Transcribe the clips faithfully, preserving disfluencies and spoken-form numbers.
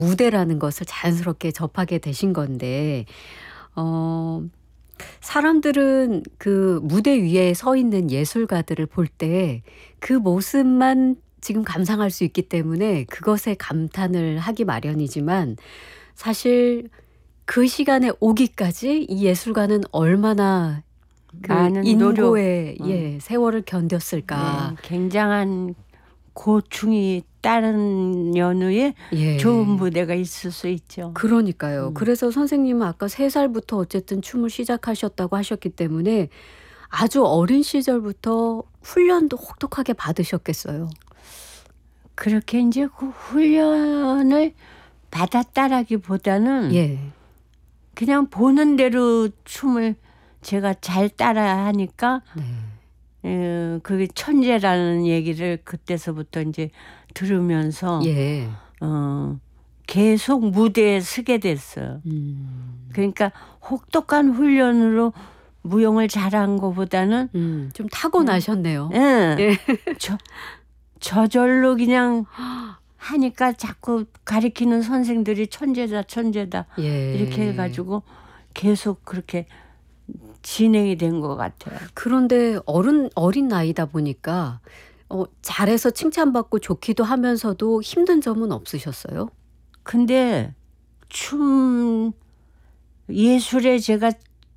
무대라는 것을 자연스럽게 접하게 되신 건데 어 사람들은 그 무대 위에 서 있는 예술가들을 볼 때 그 모습만 지금 감상할 수 있기 때문에 그것에 감탄을 하기 마련이지만 사실 그 시간에 오기까지 이 예술가는 얼마나 그 많은 인고의 노력, 예 세월을 견뎠을까. 네, 굉장한 고충이 따른 연후에 예. 좋은 무대가 있을 수 있죠. 그러니까요. 음. 그래서 선생님은 아까 세 살부터 어쨌든 춤을 시작하셨다고 하셨기 때문에 아주 어린 시절부터 훈련도 혹독하게 받으셨겠어요. 그렇게 이제 그 훈련을 받았다라기보다는 예. 그냥 보는 대로 춤을 제가 잘 따라 하니까 네. 에, 그게 천재라는 얘기를 그때서부터 이제 들으면서 예. 어, 계속 무대에 서게 됐어요. 음. 그러니까 혹독한 훈련으로 무용을 잘한 것보다는 음. 좀 타고나셨네요. 예, 예. 저, 저절로 그냥 하니까 자꾸 가리키는 선생들이 천재다 천재다 예. 이렇게 해가지고 계속 그렇게 진행이 된 것 같아요. 그런데 어른 어린 나이다 보니까 어 잘해서 칭찬받고 좋기도 하면서도 힘든 점은 없으셨어요? 근데 춤 예술에 제가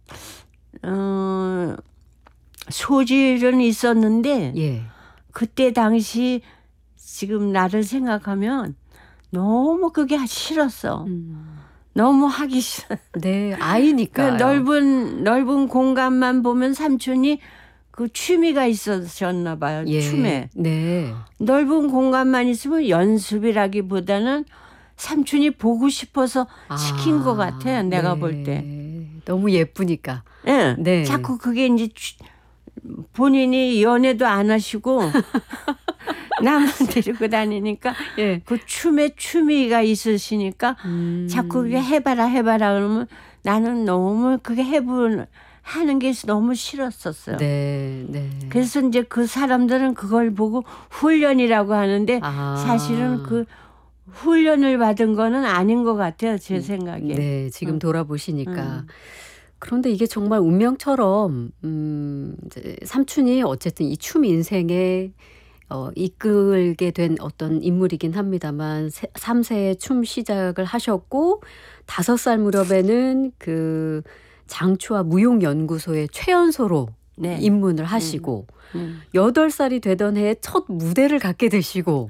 어, 소질은 있었는데 예. 그때 당시 지금 나를 생각하면 너무 그게 싫었어. 음. 너무 하기 싫어. 네. 그 아이니까요. 넓은 넓은 공간만 보면 삼촌이 그 취미가 있으셨나 봐요. 예. 춤에. 네. 넓은 공간만 있으면 연습이라기보다는 삼촌이 보고 싶어서 시킨 것 같아요. 내가 네. 볼 때. 너무 예쁘니까. 예. 네. 자꾸 그게 이제 취, 본인이 연애도 안 하시고 나만 데리고 다니니까 예. 그 춤에 취미가 있으시니까 음. 자꾸 그게 해봐라 해봐라 그러면 나는 너무 그게 해본 하는 게 너무 싫었었어요. 네. 네. 그래서 이제 그 사람들은 그걸 보고 훈련이라고 하는데 아. 사실은 그 훈련을 받은 거는 아닌 것 같아요. 제 생각에. 네. 지금 응. 돌아보시니까. 응. 그런데 이게 정말 운명처럼 음 이제 삼촌이 어쨌든 이 춤 인생에 어 이끌게 된 어떤 인물이긴 합니다만 세 삼 세에 춤 시작을 하셨고 다섯 살 무렵에는 그 장추와 무용연구소의 최연소로 네. 입문을 하시고 음. 여덟 살이 되던 해에 첫 무대를 갖게 되시고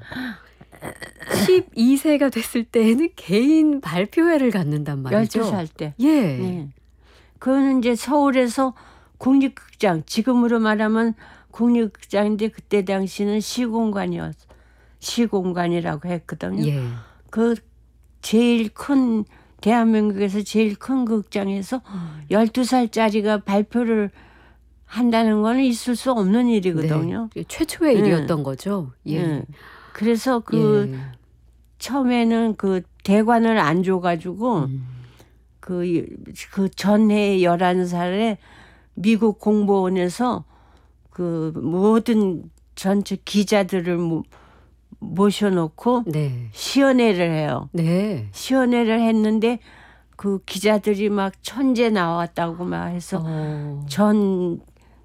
십이 세가 됐을 때에는 개인 발표회를 갖는단 말이죠. 열두 살 때. 예. 네. 그거는 이제 서울에서 국립극장, 지금으로 말하면 국립극장인데 그때 당시는 시공관이었어. 시공관이라고 했거든요. 예. 그 제일 큰 대한민국에서 제일 큰 극장에서 열두 살짜리가 발표를 한다는 거는 있을 수 없는 일이거든요. 네. 최초의 네. 일이었던 거죠. 예. 네. 그래서 그 예. 처음에는 그 대관을 안 줘가지고 음. 그, 그 전해 열한 살에 미국 공보원에서 그 모든 전체 기자들을 모, 모셔놓고 네. 시연회를 해요. 네. 시연회를 했는데 그 기자들이 막 천재 나왔다고 막 해서 어. 전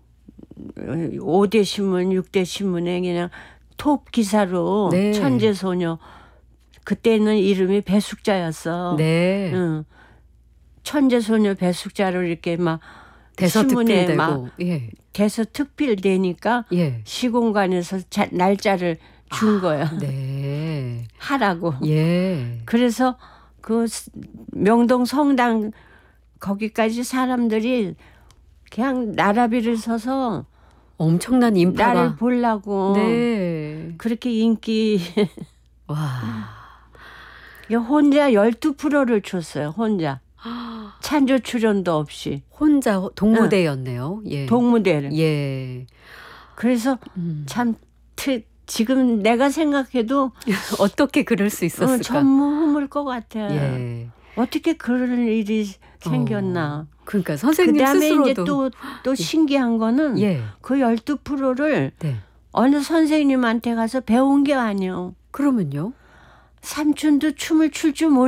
오 대 신문, 육 대 신문에 그냥 톱 기사로 네. 천재 소녀. 그때는 이름이 배숙자였어. 네. 응. 천재 소녀 배숙자로 이렇게 막 신문에 대서특필되고. 막 예. 대서특필되니까 예. 시공관에서 자, 날짜를 준 아, 거야. 네. 하라고. 예. 그래서 그 명동 성당 거기까지 사람들이 그냥 나라비를 서서 엄청난 인파가. 나를 보려고 네. 그렇게 인기. 와. 혼자 열두 프로를 췄어요. 혼자. 찬조 출연도 없이. 혼자 동무대였네요. 예. 동무대를. 예. 그래서 음. 참 트, 지금 내가 생각해도 어떻게 그럴 수 있었을까? 어, 전무후무일 것 같아요. 예. 어떻게 그런 일이 생겼나. 어. 그러니까 선생님 그다음에 스스로도. 이제 또, 또 신기한 거는 예. 그 열두 프로를 네. 어느 선생님한테 가서 배운 게 아니에요. 그러면요? 삼촌도 춤을 출 줄 몰